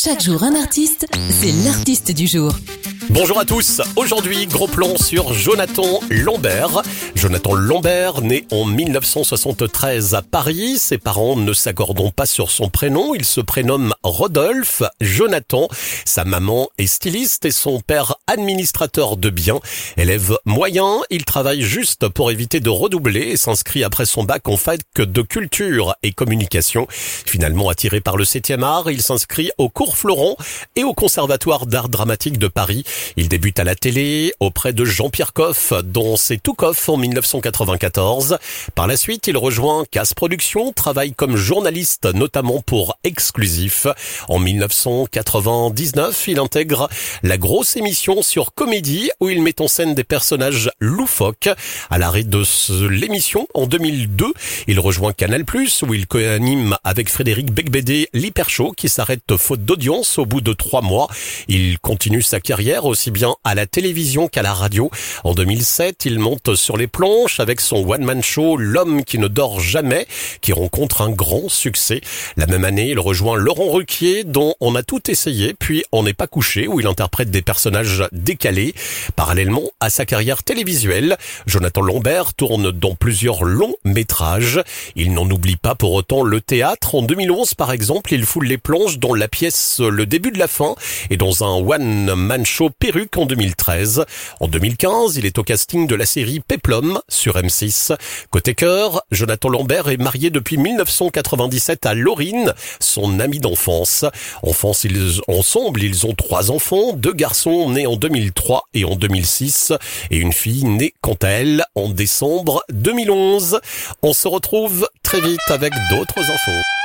Chaque jour un artiste, c'est l'artiste du jour. Bonjour à tous, aujourd'hui gros plan sur Jonathan Lambert. Jonathan Lambert, né en 1973 à Paris, ses parents ne s'accordant pas sur son prénom, il se prénomme Rodolphe Jonathan. Sa maman est styliste et son père administrateur de biens. Élève moyen, il travaille juste pour éviter de redoubler et s'inscrit après son bac en fac de culture et communication. Finalement attiré par le 7e art, il s'inscrit au cours Florent et au Conservatoire d'art dramatique de Paris. Il débute à la télé auprès de Jean-Pierre Coff, dont c'est tout Coff en 1994. Par la suite, il rejoint Casse Productions, travaille comme journaliste, notamment pour Exclusif. En 1999, il intègre la grosse émission sur Comédie, où il met en scène des personnages loufoques. À l'arrêt de l'émission, en 2002, il rejoint Canal+, où il co-anime avec Frédéric Becbédé l'Hyper Show, qui s'arrête faute d'audience au bout de 3 mois. Il continue sa carrière aussi bien à la télévision qu'à la radio. En 2007, il monte sur les planches avec son one-man show L'homme qui ne dort jamais, qui rencontre un grand succès. La même année, il rejoint Laurent Ruquier, dont on a tout essayé, puis On n'est pas couché, où il interprète des personnages décalés. Parallèlement à sa carrière télévisuelle, Jonathan Lambert tourne dans plusieurs longs métrages. Il n'en oublie pas pour autant le théâtre. En 2011, par exemple, il foule les planches dans la pièce Le début de la fin et dans un one-man show Perruque en 2013. En 2015, il est au casting de la série Péplum sur M6. Côté cœur, Jonathan Lambert est marié depuis 1997 à Laurine, son amie d'enfance. Ensemble, ils ont 3 enfants, 2 garçons nés en 2003 et en 2006 et une fille née quant à elle en décembre 2011. On se retrouve très vite avec d'autres infos.